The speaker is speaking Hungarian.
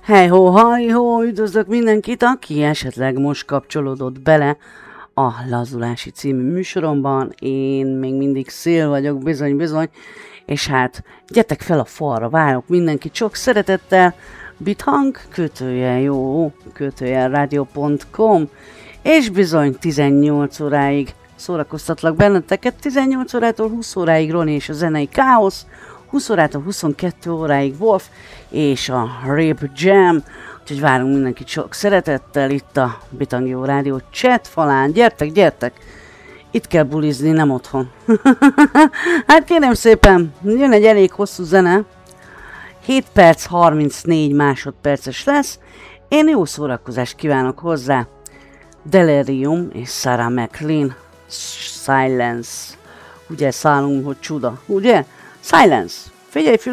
Hey-ho, haj-ho, üdvözlök mindenkit, aki esetleg most kapcsolódott bele a Lazulási című műsoromban. Én még mindig Szél vagyok, bizony, és hát gyertek fel a falra, várok mindenkit sok szeretettel, bithang, jó, radio.com, és bizony 18 óráig szórakoztatlak benneteket, 18 órától 20 óráig Roni és a zenei káosz, 20 órától 22 óráig Wolf és a Rap Jam, úgyhogy várunk mindenkit sok szeretettel itt a Bitangjó Rádió chat falán. Gyertek! Itt kell bulizni, nem otthon. Hát kérem szépen, jön egy elég hosszú zene, 7 perc 34 másodperces lesz, én jó szórakozást kívánok hozzá. Delirium és Sarah McLean, Silence. Ugye szállunk, hogy csuda, ugye? Silence. Figyelj,